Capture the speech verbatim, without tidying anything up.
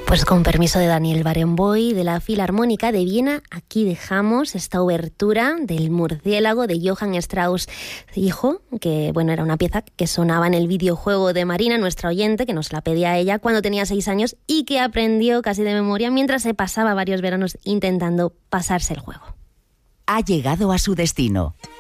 Pues con permiso de Daniel Barenboim, de la Filarmónica de Viena, aquí dejamos esta obertura del Murciélago de Johann Strauss hijo, que bueno, era una pieza que sonaba en el videojuego de Marina, nuestra oyente, que nos la pedía ella cuando tenía seis años y que aprendió casi de memoria mientras se pasaba varios veranos intentando pasarse el juego. Ha llegado a su destino.